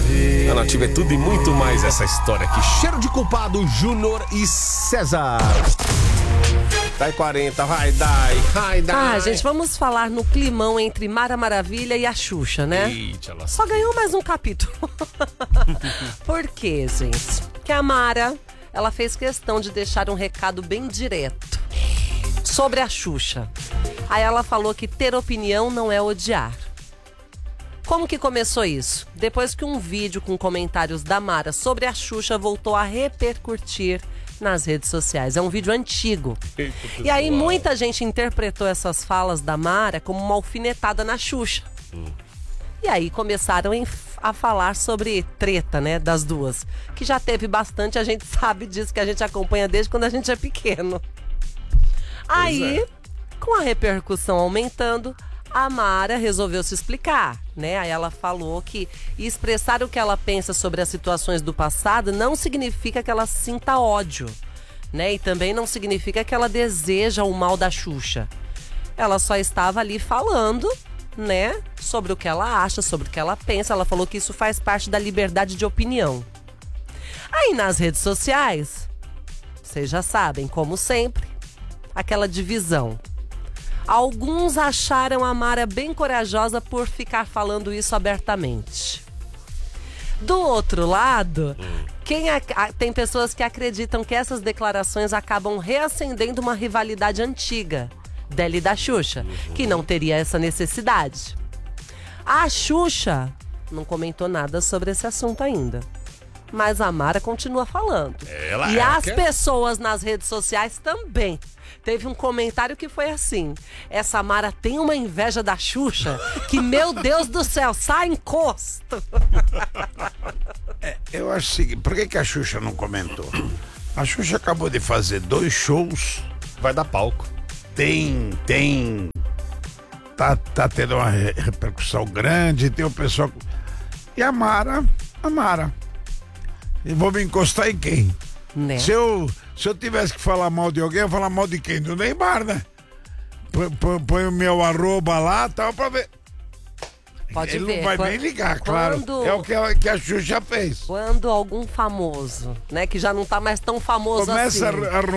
A Nativa é tudo e muito mais essa história aqui. Cheiro de culpado, Júnior e César. Dai 40, vai, dai. Gente, vamos falar no climão entre Mara Maravilha e a Xuxa, né? Eita, Só ganhou mais um capítulo. Por quê, gente? Porque a Mara, ela fez questão de deixar um recado bem direto sobre a Xuxa. Aí ela falou que ter opinião não é odiar. Como que começou isso? Depois que um vídeo com comentários da Mara sobre a Xuxa voltou a repercutir nas redes sociais. É um vídeo antigo. E aí muita gente interpretou essas falas da Mara como uma alfinetada na Xuxa. E aí começaram a falar sobre treta, né, das duas. Que já teve bastante, a gente sabe disso, que a gente acompanha desde quando a gente é pequeno. Aí, com a repercussão aumentando, a Mara resolveu se explicar, né? Aí ela falou que expressar o que ela pensa sobre as situações do passado não significa que ela sinta ódio, né? E também não significa que ela deseja o mal da Xuxa. Ela só estava ali falando, né? Sobre o que ela acha, sobre o que ela pensa. Ela falou que isso faz parte da liberdade de opinião. Aí nas redes sociais, vocês já sabem, como sempre, aquela divisão. Alguns acharam a Mara bem corajosa por ficar falando isso abertamente. Do outro lado, tem pessoas que acreditam que essas declarações acabam reacendendo uma rivalidade antiga dela e da Xuxa, que não teria essa necessidade. A Xuxa não comentou nada sobre esse assunto ainda. Mas a Mara continua falando. As pessoas nas redes sociais também. Teve um comentário que foi assim: essa Mara tem uma inveja da Xuxa que, meu Deus do céu, sai encosto. Eu acho o seguinte, por que a Xuxa não comentou? A Xuxa acabou de fazer 2 shows. Vai dar palco. Tá tendo uma repercussão grande, tem o pessoal. E a Mara. E vou me encostar em quem? Né? Se eu tivesse que falar mal de alguém, eu ia falar mal de quem? Do Neymar, né? Põe o meu arroba lá, tal, pra ver. Pode Ele ver. não vai nem ligar, claro. É o que a Xuxa fez. Quando algum famoso, né, que já não tá mais tão famoso Começa assim, a